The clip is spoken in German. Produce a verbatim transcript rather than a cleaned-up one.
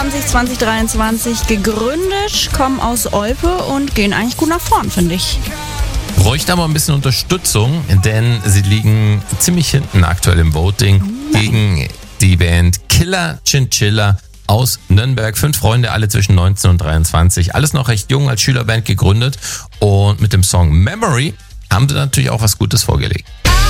haben sich zwanzig dreiundzwanzig gegründet, kommen aus Olpe und gehen eigentlich gut nach vorn, finde ich. Bräuchte aber ein bisschen Unterstützung, denn sie liegen ziemlich hinten aktuell im Voting gegen die Band Killer Chinchilla aus Nürnberg. Fünf Freunde, alle zwischen neunzehn und dreiundzwanzig. Alles noch recht jung, als Schülerband gegründet. Und mit dem Song Memory haben sie natürlich auch was Gutes vorgelegt.